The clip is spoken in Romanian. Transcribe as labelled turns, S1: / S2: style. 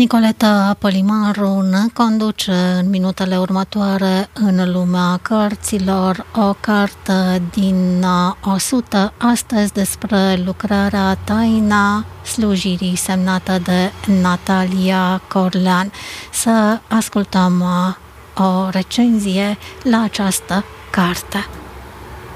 S1: Nicoleta Polimaru ne conduce în minutele următoare în lumea cărților, o carte din 100 astăzi despre lucrarea Taina slujirii semnată de Natalia Corlean. Să ascultăm o recenzie la această carte.